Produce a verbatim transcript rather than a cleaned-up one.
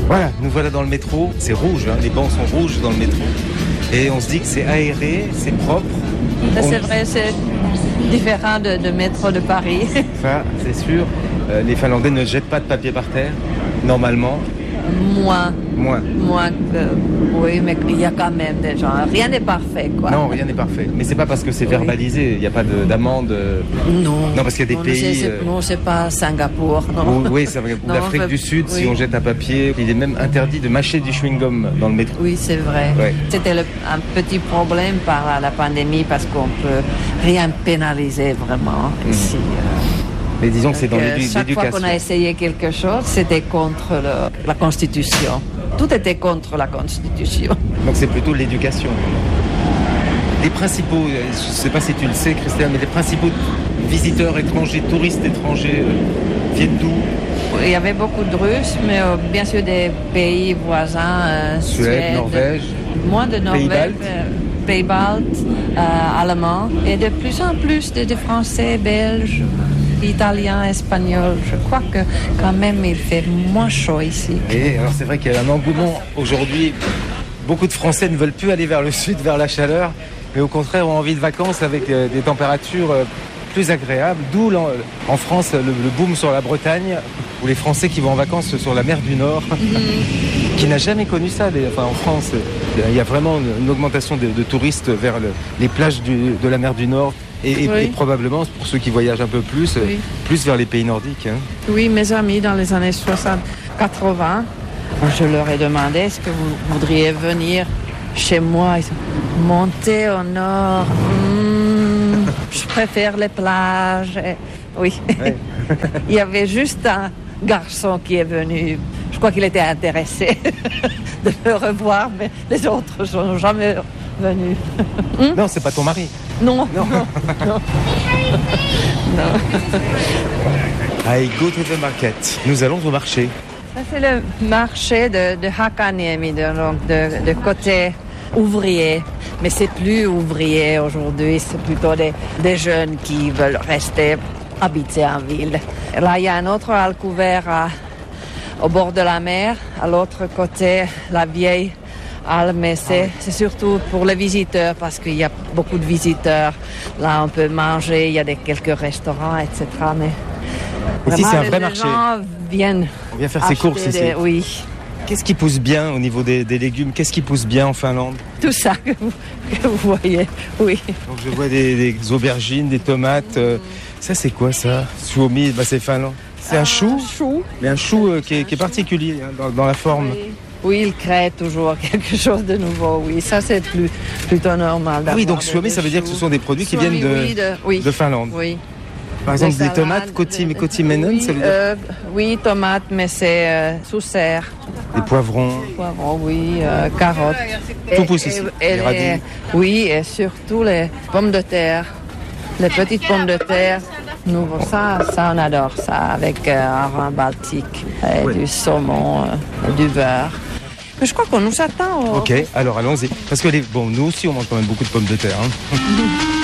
Voilà, nous voilà dans le métro. C'est rouge, hein, les bancs sont rouges dans le métro. Et on se dit que c'est aéré, c'est propre. Ça, On- c'est vrai, c'est différent de, de métro de Paris. Ça, c'est sûr. Euh, les Finlandais ne jettent pas de papier par terre, normalement. Moins, Moins. moins que... Oui, mais il y a quand même des gens... Rien n'est parfait, quoi. Non, rien n'est parfait. Mais c'est pas parce que c'est Oui. verbalisé. Il n'y a pas de- d'amende. euh, Non. Non, parce qu'il y a des Non, pays, c'est- c'est- euh, Non, c'est pas Singapour, non. Ou- oui, c'est vrai. Ou Non, l'Afrique je- du Sud, si oui. on jette un papier. Il est même interdit de mâcher du chewing-gum dans le métro. Oui, c'est vrai. Ouais. C'était le- un petit problème par la, la pandémie parce qu'on peut rien pénaliser vraiment ici. Mais disons que c'est dans Donc, euh, l'édu- chaque fois l'éducation. qu'on a essayé quelque chose, c'était contre le- la Constitution. Tout était contre la Constitution. Donc c'est plutôt l'éducation. Les principaux, euh, je ne sais pas si tu le sais Christelle, mais les principaux visiteurs étrangers, touristes étrangers euh, viennent d'où? Il y avait beaucoup de Russes, mais euh, bien sûr des pays voisins, euh, Suède, Suède, Norvège, moins de Norvège, Pays-Baltes. euh, Pays-Baltes, euh, Allemands, et de plus en plus de, de Français, Belges, Italiens, Espagnols. Je crois que quand même il fait moins chaud ici. Et alors c'est vrai qu'il y a un engouement aujourd'hui. Beaucoup de Français ne veulent plus aller vers le sud, vers la chaleur, mais au contraire ont envie de vacances avec euh, des températures euh, plus agréables. D'où l'en- en France le, le boom sur la Bretagne, ou les Français qui vont en vacances sur la mer du Nord, qui n'a jamais connu ça. des- Enfin, en France, euh, il y a vraiment une, une augmentation de, de touristes vers le- les plages du- de la mer du Nord. Et, et- Oui. et probablement, pour ceux qui voyagent un peu plus, euh, Oui. plus vers les pays nordiques. hein. Oui, mes amis, dans les années soixante quatre-vingts, je leur ai demandé est-ce que vous voudriez venir chez moi. Ils ont monté au nord. Hmm, je préfère les plages. Et- oui. Ouais. Il y avait juste un garçon qui est venu. Je crois qu'il était intéressé de me revoir, mais les autres ne sont jamais venus. Non, c'est pas ton mari. Non, Non. non, non. non. I go to the market. Nous allons au marché. Ça, c'est le marché de, de Hakaniemi, de, donc de, de côté ouvrier. Mais c'est plus ouvrier aujourd'hui, c'est plutôt des, des jeunes qui veulent rester habiter en ville. Et là, il y a un autre hall couvert à- au bord de la mer. À l'autre côté, la vieille halle, mais c'est, c'est surtout pour les visiteurs parce qu'il y a beaucoup de visiteurs. Là, on peut manger, il y a des, quelques restaurants, et cetera. Mais Ici, vraiment, c'est un les- vrai les marché. gens viennent On vient faire ses acheter courses ici. des- oui, Qu'est-ce qui pousse bien au niveau des, des légumes? Qu'est-ce qui pousse bien en Finlande? tout ça que vous, que vous voyez, oui. Donc je vois des, des aubergines, des tomates. euh, ça, c'est quoi ça? Suomi, bah, c'est finlandais. C'est un chou, chou. mais un chou euh, qui, est, qui est particulier hein, dans, dans la forme. Oui. Oui, il crée toujours quelque chose de nouveau, oui. Ça, c'est plus, plutôt normal. Ah oui, donc d'avoir des- Suomi, des ça veut dire que ce choux. sont des produits qui Suomi, viennent de, oui, de, oui. de Finlande. Oui. Par exemple, Des des salades, tomates, koti, de- kotimenon, oui, ça veut dire euh, oui, tomates, mais c'est euh, sous serre. des poivrons. Poivrons, oui, euh, carottes. Tout Et- pousse ici, et- et les radis. les- oui, et surtout les pommes de terre. Les petites pommes de terre. Nouveau, ça, ça, on adore ça, avec euh, un vin baltique, et Ouais. du saumon, euh, du beurre. Mais je crois qu'on nous attend. au- Ok, alors allons-y. Parce que les, bon, nous aussi, on mange quand même beaucoup de pommes de terre. hein.